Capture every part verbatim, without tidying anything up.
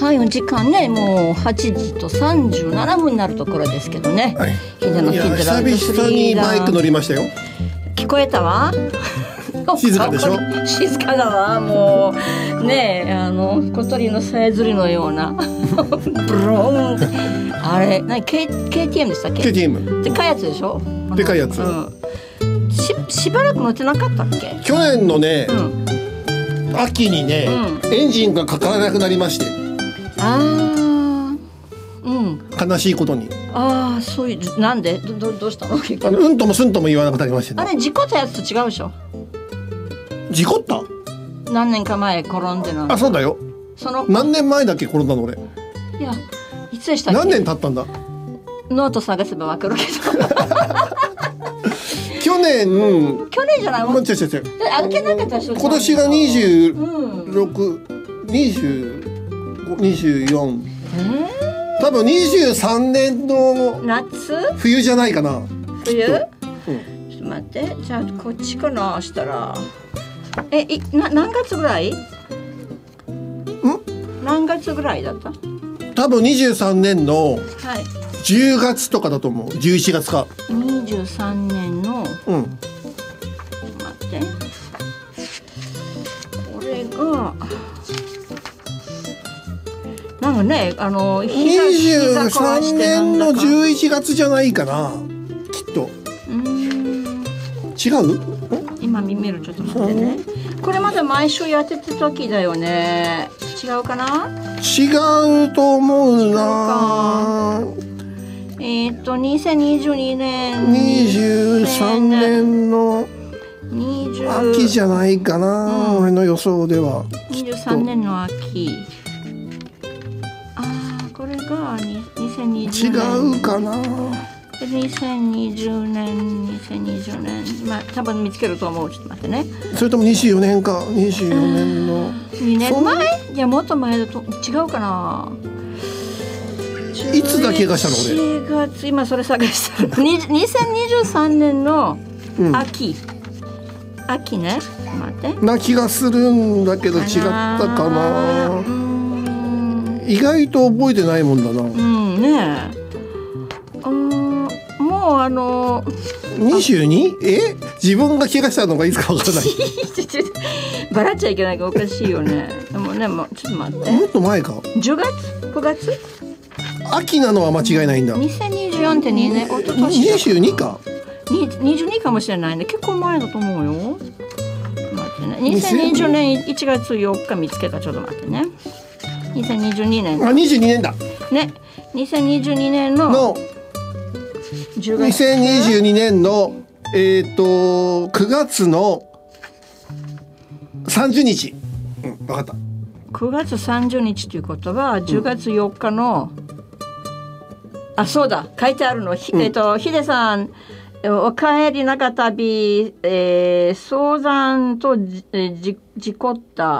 はい、時間ねもうはちじとさんじゅうななふんになるところですけどね、 はい、 ヒデのヒデラ久々にバイク乗りましたよ。 聞こえたわ静かでしょ静かだわもうねえ、あの小鳥のさえずりのようなブローンあれ何 K、ケーティーエム でしたっけ？ ケーティーエムでかいやつでしょ。 でかいやつ、うん、 し, しばらく乗ってなかったっけ？ 去年のね、うん、秋にね、うん、エンジンがかからなくなりまして、 あー、うん、 悲しいことに。 ああ、そういう、なんで ど, どうしたの？ あのうんともすんとも言わなくなりましてね。 あれ事故ったやつと違うでしょ。 事故った？ 何年か前転んでの。 あ、そうだよ。 その何年前だっけ転んだの俺。いや、いつでしたっけ？ 何年経ったんだ。 ノート探せばわかるけど去年、うん、 去年じゃないもん。 違う違う違う。 歩けなかったでしょ。 今年がにじゅうろく、にじゅうご、にじゅうよん、えー、多分にじゅうさんねんの夏？ 冬じゃないかな。 冬？ うん、 ちょっと待って、じゃあこっちかなしたらえいな何月ぐらい？ん？何月ぐらいだった？ 多分にじゅうさんねんのはいじゅうがつとかだと思う。じゅういちがつか。 にじゅうさんねんの、 うん。 待って。これがなんかね、あのにじゅうさんねんのじゅういちがつじゃないかな。きっと。 うーん。 違う？ 今見めるちょっと待ってね。これまだ毎週やってた時だよね。違うかな？ 違うと思うな。 えっとにせんにじゅうにねんにじゅうさんねんのにじゅう秋じゃないかな、うん、俺の予想では。 にじゅうさんねんの秋。ああ、これがにせんにじゅうねん。 違うかな。 にせんにじゅうねん、にせんにじゅうねん、まあ多分見つけると思う。ちょっと待ってね。 それともにじゅうよねんか。にじゅうよねんのにねんまえ？いやもっと前だと違うかな。 いつだけがしたの俺。 しがつ、今それ探してるにせんにじゅうさんねんの秋、うん、秋ね。待ってな気がするんだけど違ったかな。うん、意外と覚えてないもんだな。 うんねえ、うん、もうあのにじゅうに？ え自分が怪我したのがいつかわからないバラっちゃいけないからおかしいよね。でもね、もうちょっと待って、 もっと前か。 じゅうがつ？くがつ？ 秋なのは間違いないんだ。 にせんにじゅうよんってにねん、おととしにじゅうにか。 にじゅうにかもしれないね。結構前だと思うよ。待ってね。にせんにじゅうねんいちがつよっか見つけた。ちょっと待ってね。にせんにじゅうにねん。 あ、にじゅうにねんだ。 ね。にせんにじゅうにねんののじゅうがつ。にせんにじゅうにねんのえっとくがつのさんじゅうにち。うん、分かった。 くがつさんじゅうにちということはじゅうがつよっかの、うん、あ、そうだ、書いてあるの。ひ、うん、えっとヒデさんお帰り長旅、えー、早産とじ、えー、じ事故った、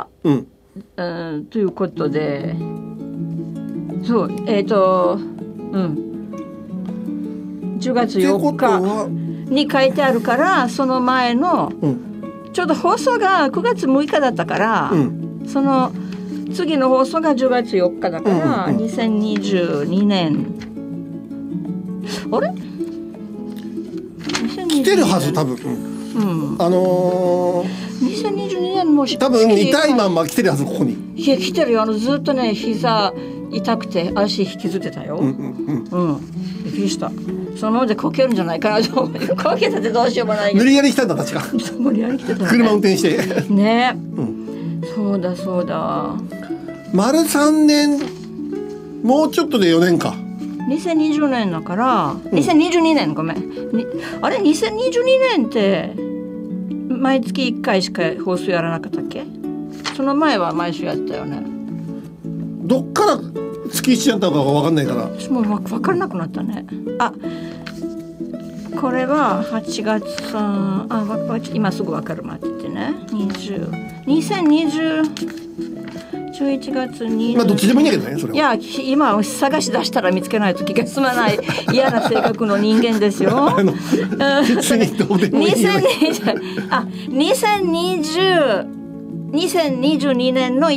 うんうん、ということで、そうえっ、ー、とうんじゅうがつよっかに書いてあるから、その前の、うん、ちょうど放送がくがつむいかだったから、うん、その次の放送がじゅうがつよっかだから、うんうんうん、にせんにじゅうにねんあれ来てるはず多分、うん、あのー、にせんにじゅうにねんも多分痛いまんま来てるはず。ここにいや来てるよ。あのずっとね膝痛くて足引きずってたよ。うんうんうん、うん、びっくりした。そのままでこけるんじゃないかなと思ってこけたってどうしようもないけど無理やり来たんだ確か無理やり来てた、ね、 車運転してね、うん、そうだそうだ。 丸さんねんもうちょっとでよねんか。 にせんにじゅうねんだから、うん、にせんにじゅうにねんごめんにあれにせんにじゅうにねんって毎月いっかいしか放送やらなかったっけ？その前は毎週やったよね。 どっから月いちだったのか分かんないから。 私もう分からなくなったね。あ、これははちがつさん、あ、今すぐ分かる。待ってね。にじゅう、にせんにじゅうじゅういちがつに、 まあどっちでもいいんだけどねそれは。 いや今探し出したら見つけないと気が済まない嫌な性格の人間ですよ。あの別にどうでもいい。 にせんにじゅうあにせんにじゅうにせんにじゅうにねんの